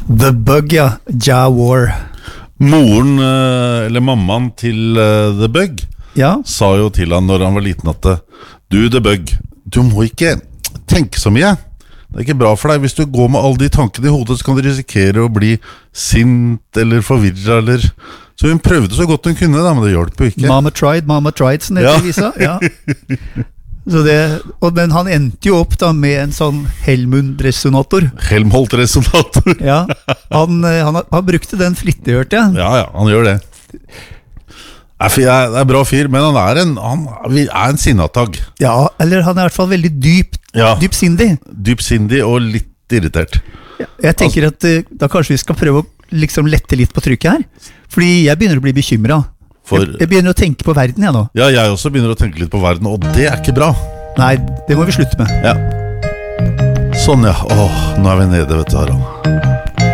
The Bug, ja. Jawar. Moren, eller mammaen til The Bug, sa jo til han når han var liten at du, The Bug, du må ikke tenke så mye. Det ikke bra for deg. Hvis du går med alle de tankene i hodet, så kan du risikere å bli sint eller forvirret eller... Så hun prøvde så godt hun kunne da, men det hjalp jo ikke. Mama tried, som det heter i visa. Ja. Så men han endte jo opp da med en sånn Helmholtz-resonator. Helmholtz-resonator. Ja, han brukte den flittig, hørte jeg. Ja, han gjør det. Det er bra fyr, men han er en sinnatagg. Ja, eller han er i hvert fall veldig dypsindig. Dypsindig og litt irritert. Ja, jeg tenker at da kanskje vi skal prøve å liksom lette litt på trykket her. Fordi jeg begynner å bli bekymret. Jeg begynner å tenke på verden jeg nå. Ja, jeg også begynner å tenke litt på verden, og det er ikke bra. Nei, det må vi slutte med. Ja. Sånn ja, nå er vi nede, vet du, Harald.